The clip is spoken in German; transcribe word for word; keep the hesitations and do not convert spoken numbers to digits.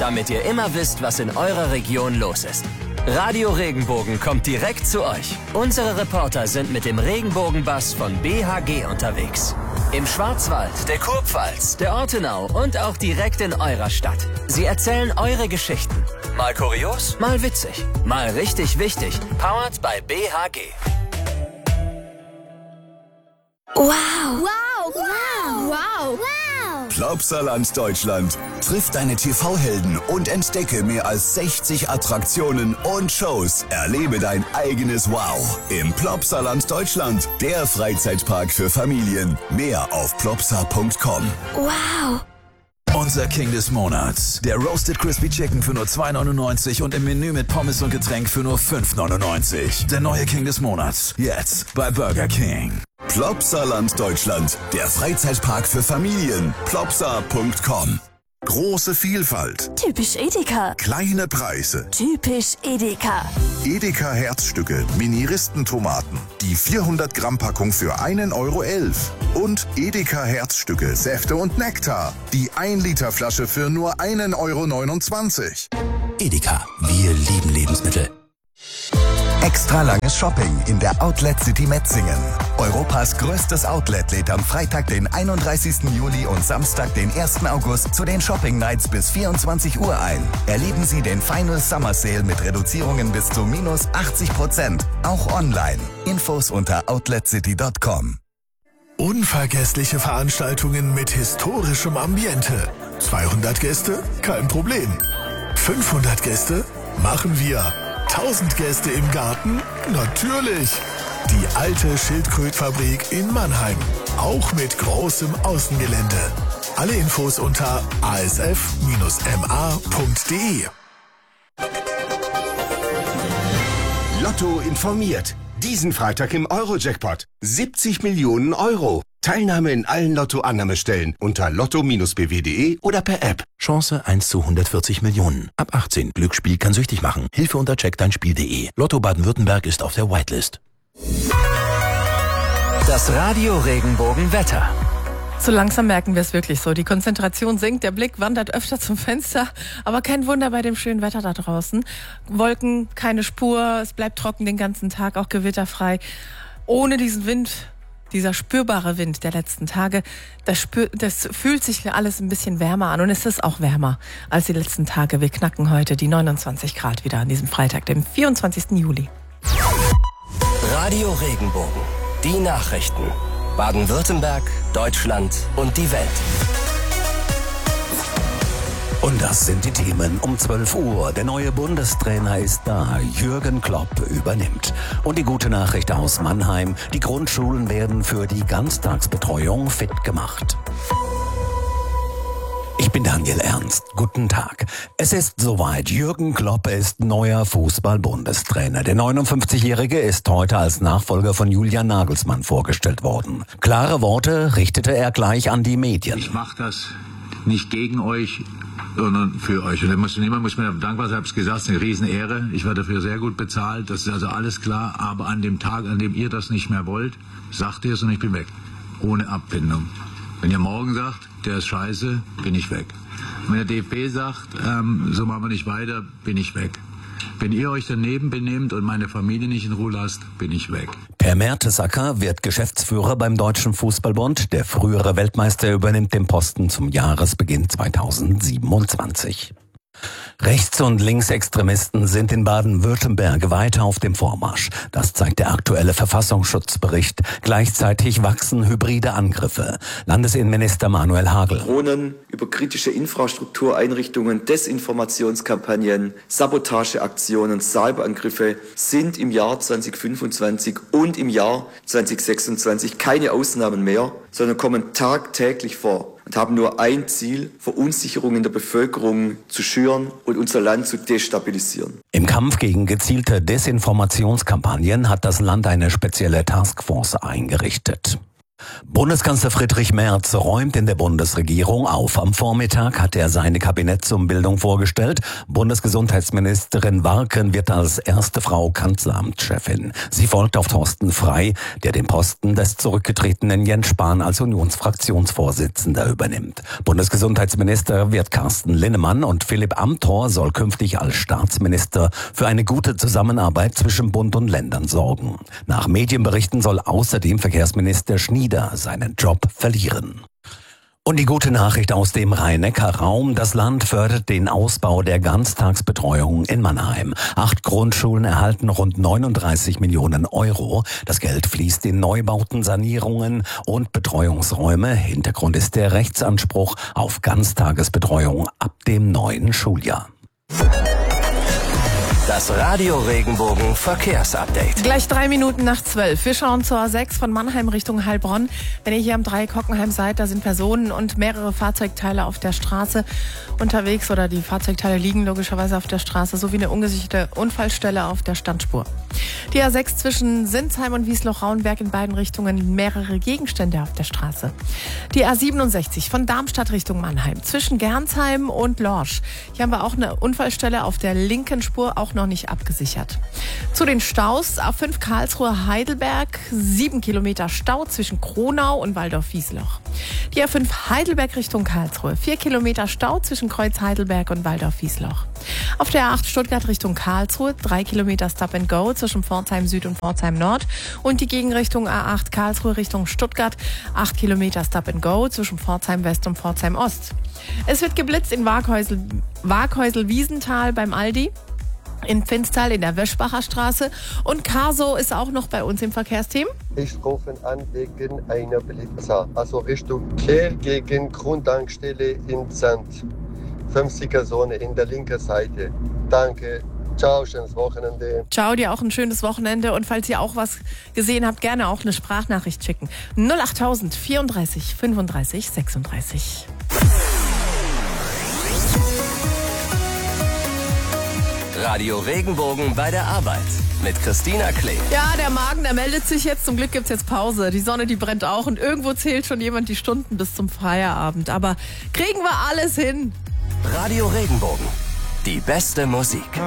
damit ihr immer wisst, was in eurer Region los ist. Radio Regenbogen kommt direkt zu euch. Unsere Reporter sind mit dem Regenbogenbus von B H G unterwegs. Im Schwarzwald, der Kurpfalz, der Ortenau und auch direkt in eurer Stadt. Sie erzählen eure Geschichten. Mal kurios, mal witzig, mal richtig wichtig. Powered by B H G. Wow. Wow. Wow. Wow. Wow. Plopsaland Deutschland. Triff deine T V-Helden und entdecke mehr als sechzig Attraktionen und Shows. Erlebe dein eigenes Wow im Plopsaland Deutschland. Der Freizeitpark für Familien. Mehr auf plopsa punkt com. Wow. Unser King des Monats. Der Roasted Crispy Chicken für nur zwei neunundneunzig und im Menü mit Pommes und Getränk für nur fünf neunundneunzig. Der neue King des Monats. Jetzt bei Burger King. Plopsaland Deutschland. Der Freizeitpark für Familien. plopsa punkt com. Große Vielfalt. Typisch Edeka. Kleine Preise. Typisch Edeka. Edeka Herzstücke, Mini-Ristentomaten. Die vierhundert Gramm Packung für einen Euro elf. Und Edeka Herzstücke, Säfte und Nektar. Die ein Liter Flasche für nur einen Euro neunundzwanzig. Edeka. Wir lieben Lebensmittel. Extra langes Shopping in der Outlet City Metzingen. Europas größtes Outlet lädt am Freitag, den einunddreißigsten Juli und Samstag, den ersten August zu den Shopping Nights bis vierundzwanzig Uhr ein. Erleben Sie den Final Summer Sale mit Reduzierungen bis zu minus achtzig Prozent. Auch online. Infos unter outlet city punkt com. Unvergessliche Veranstaltungen mit historischem Ambiente. zweihundert Gäste? Kein Problem. fünfhundert Gäste? Machen wir. tausend Gäste im Garten? Natürlich! Die alte Schildkrötfabrik in Mannheim. Auch mit großem Außengelände. Alle Infos unter a s f dash m a punkt d e. Lotto informiert. Diesen Freitag im Euro-Jackpot. siebzig Millionen Euro. Teilnahme in allen Lotto-Annahmestellen unter lotto Bindestrich b w punkt d e oder per App. Chance eins zu hundertvierzig Millionen. Ab achtzehn. Glücksspiel kann süchtig machen. Hilfe unter check dein Spiel punkt d e. Lotto Baden-Württemberg ist auf der Whitelist. Das Radio Regenbogen Wetter. So langsam merken wir es wirklich so. Die Konzentration sinkt, der Blick wandert öfter zum Fenster. Aber kein Wunder bei dem schönen Wetter da draußen. Wolken, keine Spur, es bleibt trocken den ganzen Tag, auch gewitterfrei. Ohne diesen Wind, dieser spürbare Wind der letzten Tage, das, spür, das fühlt sich alles ein bisschen wärmer an. Und es ist auch wärmer als die letzten Tage. Wir knacken heute die neunundzwanzig Grad wieder an diesem Freitag, dem vierundzwanzigsten Juli. Radio Regenbogen. Die Nachrichten. Baden-Württemberg, Deutschland und die Welt. Und das sind die Themen um zwölf Uhr. Der neue Bundestrainer ist da. Jürgen Klopp übernimmt. Und die gute Nachricht aus Mannheim. Die Grundschulen werden für die Ganztagsbetreuung fit gemacht. Ich bin Daniel Ernst. Guten Tag. Es ist soweit. Jürgen Klopp ist neuer Fußball-Bundestrainer. Der neunundfünfzigjährige ist heute als Nachfolger von Julian Nagelsmann vorgestellt worden. Klare Worte richtete er gleich an die Medien. Ich mache das nicht gegen euch, sondern für euch. Und da muss, niemand muss mir dankbar sein, ich habe es gesagt, es ist eine Riesenehre. Ich werde dafür sehr gut bezahlt, das ist also alles klar. Aber an dem Tag, an dem ihr das nicht mehr wollt, sagt ihr es und ich bin weg. Ohne Abfindung. Wenn ihr morgen sagt, der ist scheiße, bin ich weg. Wenn der D F B sagt, ähm, so machen wir nicht weiter, bin ich weg. Wenn ihr euch daneben benehmt und meine Familie nicht in Ruhe lasst, bin ich weg. Per Mertesacker wird Geschäftsführer beim Deutschen Fußballbund. Der frühere Weltmeister übernimmt den Posten zum Jahresbeginn zweitausendsiebenundzwanzig. Rechts- und Linksextremisten sind in Baden-Württemberg weiter auf dem Vormarsch. Das zeigt der aktuelle Verfassungsschutzbericht. Gleichzeitig wachsen hybride Angriffe. Landesinnenminister Manuel Hagel. Drohnen über kritische Infrastruktureinrichtungen, Desinformationskampagnen, Sabotageaktionen, Cyberangriffe sind im Jahr zweitausendfünfundzwanzig und im Jahr zweitausendsechsundzwanzig keine Ausnahmen mehr, sondern kommen tagtäglich vor. Und haben nur ein Ziel, Verunsicherung in der Bevölkerung zu schüren und unser Land zu destabilisieren. Im Kampf gegen gezielte Desinformationskampagnen hat das Land eine spezielle Taskforce eingerichtet. Bundeskanzler Friedrich Merz räumt in der Bundesregierung auf. Am Vormittag hat er seine Kabinettsumbildung vorgestellt. Bundesgesundheitsministerin Warken wird als erste Frau Kanzleramtschefin. Sie folgt auf Thorsten Frey, der den Posten des zurückgetretenen Jens Spahn als Unionsfraktionsvorsitzender übernimmt. Bundesgesundheitsminister wird Carsten Linnemann und Philipp Amthor soll künftig als Staatsminister für eine gute Zusammenarbeit zwischen Bund und Ländern sorgen. Nach Medienberichten soll außerdem Verkehrsminister Schnieder seinen Job verlieren. Und die gute Nachricht aus dem Rhein-Neckar-Raum. Das Land fördert den Ausbau der Ganztagsbetreuung in Mannheim. Acht Grundschulen erhalten rund neununddreißig Millionen Euro. Das Geld fließt in Neubauten, Sanierungen und Betreuungsräume. Hintergrund ist der Rechtsanspruch auf Ganztagesbetreuung ab dem neuen Schuljahr. Das Radio Regenbogen Verkehrsupdate. Gleich drei Minuten nach zwölf. Wir schauen zur A sechs von Mannheim Richtung Heilbronn. Wenn ihr hier am Dreieck Hockenheim seid, da sind Personen und mehrere Fahrzeugteile auf der Straße unterwegs oder die Fahrzeugteile liegen logischerweise auf der Straße, sowie eine ungesicherte Unfallstelle auf der Standspur. Die A sechs zwischen Sinsheim und Wiesloch-Rauenberg in beiden Richtungen mehrere Gegenstände auf der Straße. Die A siebenundsechzig von Darmstadt Richtung Mannheim zwischen Gernsheim und Lorsch. Hier haben wir auch eine Unfallstelle auf der linken Spur, auch noch nicht abgesichert. Zu den Staus: A fünf Karlsruhe-Heidelberg, sieben Kilometer Stau zwischen Kronau und Waldorf-Wiesloch. Die A fünf Heidelberg Richtung Karlsruhe, vier Kilometer Stau zwischen Kreuz Heidelberg und Waldorf-Wiesloch. Auf der A acht Stuttgart Richtung Karlsruhe, drei Kilometer Stop and Go zwischen Pforzheim Süd und Pforzheim Nord. Und die Gegenrichtung A acht Karlsruhe Richtung Stuttgart, acht Kilometer Stop and Go zwischen Pforzheim West und Pforzheim Ost. Es wird geblitzt in Waghäusel, Waghäusel-Wiesenthal beim Aldi, in Pfinstal in der Wöschbacher Straße, und Carso ist auch noch bei uns im Verkehrsteam. Ich rufe an wegen einer Blitzer, also Richtung Kehr gegen Grundtankstelle in Sand. fünfziger Zone in der linken Seite. Danke. Ciao, schönes Wochenende. Ciao, dir auch ein schönes Wochenende. Und falls ihr auch was gesehen habt, gerne auch eine Sprachnachricht schicken. null achttausend vierunddreißig fünfunddreißig sechsunddreißig. Radio Regenbogen bei der Arbeit mit Christina Klee. Ja, der Magen, der meldet sich jetzt. Zum Glück gibt's jetzt Pause. Die Sonne, die brennt auch. Und irgendwo zählt schon jemand die Stunden bis zum Feierabend. Aber kriegen wir alles hin. Radio Regenbogen. Die beste Musik.